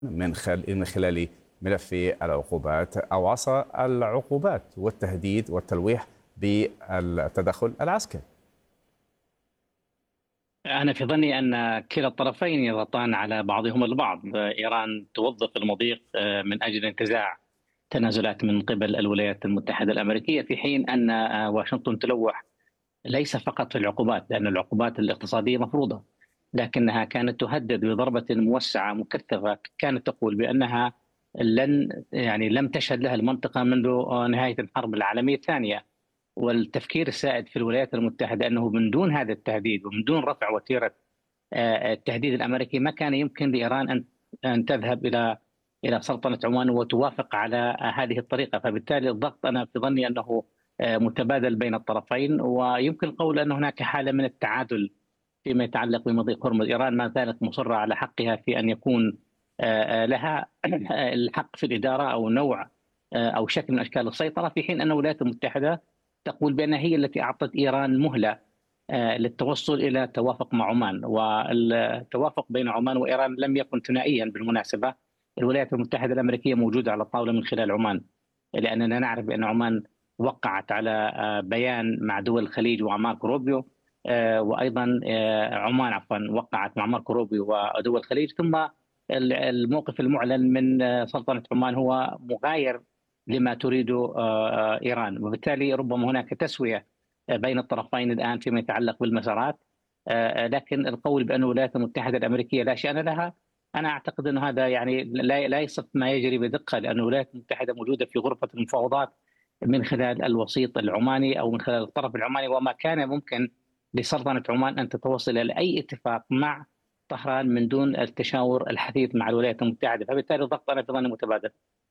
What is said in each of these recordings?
من خلال ملف العقوبات أو عصا العقوبات والتهديد والتلويح بالتدخل العسكري. أنا في ظني أن كلا الطرفين يضغطان على بعضهما البعض. إيران توظف المضيق من أجل انتزاع تنازلات من قبل الولايات المتحدة الأمريكية، في حين أن واشنطن تلوح ليس فقط في العقوبات، لأن العقوبات الاقتصادية مفروضة، لكنها كانت تهدد بضربة موسعة مكثفة. كانت تقول بأنها لم تشهد لها المنطقة منذ نهاية الحرب العالمية الثانية. والتفكير السائد في الولايات المتحدة أنه من دون هذا التهديد ومن دون رفع وتيرة التهديد الأمريكي ما كان يمكن لإيران أن تذهب إلى سلطنة عمان وتوافق على هذه الطريقة. فبالتالي الضغط أنا في ظني أنه متبادل بين الطرفين، ويمكن القول أن هناك حالة من التعادل فيما يتعلق بمضيق هرمز. إيران ما زالت مصرة على حقها في أن يكون لها الحق في الإدارة أو نوع أو شكل من أشكال السيطرة، في حين أن الولايات المتحدة تقول بأنها هي التي أعطت إيران مهلة للتوصل إلى توافق مع عمان. والتوافق بين عمان وإيران لم يكن ثنائيا بالمناسبة. الولايات المتحدة الأمريكية موجودة على الطاولة من خلال عمان، لأننا نعرف بأن عمان وقعت على بيان مع دول الخليج وماركو روبيو، وأيضا عمان وقعت مع ماركو روبيو ودول الخليج. ثم الموقف المعلن من سلطنة عمان هو مغاير لما تريد إيران، وبالتالي ربما هناك تسوية بين الطرفين الآن فيما يتعلق بالمسارات. لكن القول بأن الولايات المتحدة الأمريكية لا شأن لها، أنا أعتقد أن هذا يعني لا يصف ما يجري بدقة، لأن الولايات المتحدة موجودة في غرفة المفاوضات من خلال الوسيط العماني أو من خلال الطرف العماني، وما كان ممكن لسلطنة عمان أن تتوصل إلى أي اتفاق مع طهران من دون التشاور الحثيث مع الولايات المتحدة. فبالتالي الضغط أنا في ظني متبادل.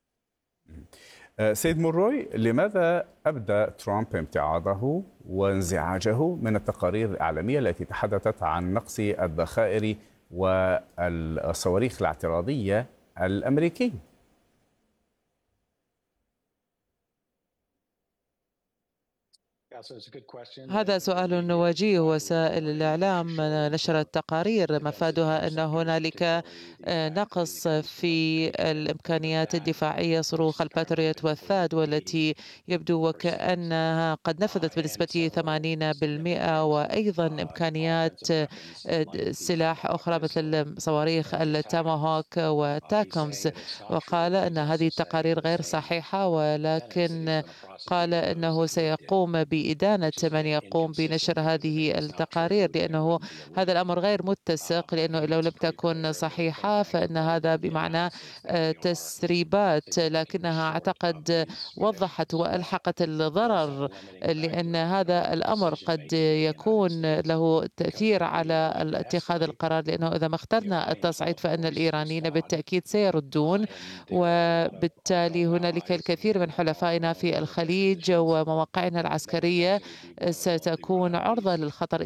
سيد مروي، لماذا أبدى ترامب امتعاضه وانزعاجه من التقارير الإعلامية التي تحدثت عن نقص الذخائر والصواريخ الاعتراضية الأمريكية؟ هذا سؤال وجيه. وسائل الإعلام نشرت تقارير مفادها أن هنالك نقص في الإمكانيات الدفاعية، صاروخ الباتريوت والثاد، والتي يبدو وكأنها قد نفذت بنسبة 80%، وأيضا إمكانيات سلاح أخرى مثل صواريخ التاماهوك والتاكمز. وقال أن هذه التقارير غير صحيحة، ولكن قال أنه سيقوم بإدانة من يقوم بنشر هذه التقارير، لأنه هذا الأمر غير متسق، لأنه لو لم تكن صحيحة فإن هذا بمعنى تسريبات، لكنها أعتقد وضحت وألحقت الضرر، لأن هذا الأمر قد يكون له تأثير على اتخاذ القرار، لأنه إذا ما اخترنا التصعيد فإن الإيرانيين بالتأكيد سيردون، وبالتالي هنالك الكثير من حلفائنا في الخليج ومواقعنا العسكرية ستكون عرضة للخطر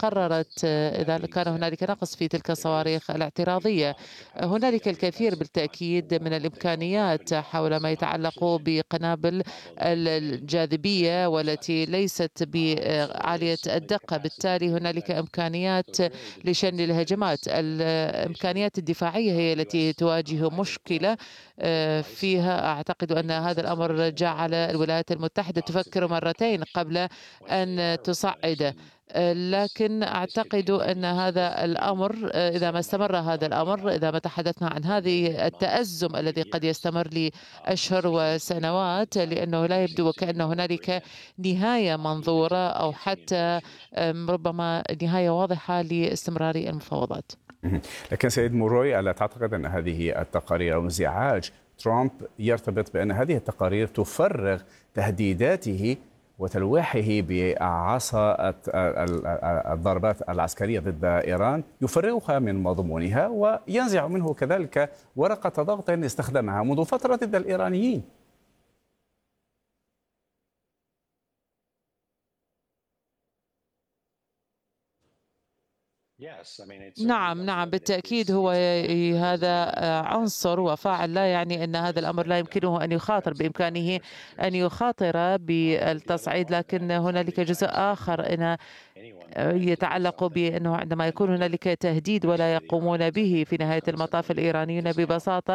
إذا كان هنالك نقص في تلك الصواريخ الاعتراضية. هنالك الكثير بالتأكيد من الإمكانيات حول ما يتعلق بقنابل الجاذبية والتي ليست بعالية الدقة، بالتالي هنالك إمكانيات لشن الهجمات. الإمكانيات الدفاعية هي التي تواجه مشكلة فيها. أعتقد أن هذا الأمر جعل الولايات المتحدة تفكر مرتين قبل أن تصعد، لكن أعتقد أن هذا الأمر إذا ما استمر هذا الأمر، إذا ما تحدثنا عن هذه التأزم الذي قد يستمر لأشهر وسنوات، لأنه لا يبدو وكأن هنالك نهاية منظورة أو حتى ربما نهاية واضحة لاستمرار المفاوضات. لكن سيد مروي، ألا تعتقد أن هذه التقارير أو انزعاج ترامب يرتبط بأن هذه التقارير تفرغ تهديداته وتلويحه بعصا الضربات العسكرية ضد إيران، يفرغها من مضمونها وينزع منه كذلك ورقة ضغط استخدمها منذ فترة ضد الإيرانيين؟ نعم بالتأكيد. هو هذا عنصر وفاعل، لا يعني أن هذا الأمر لا يمكنه أن يخاطر، بإمكانه أن يخاطر بالتصعيد، لكن هنالك جزء آخر أن يتعلق بأنه عندما يكون هنالك تهديد ولا يقومون به، في نهاية المطاف الإيرانيون ببساطة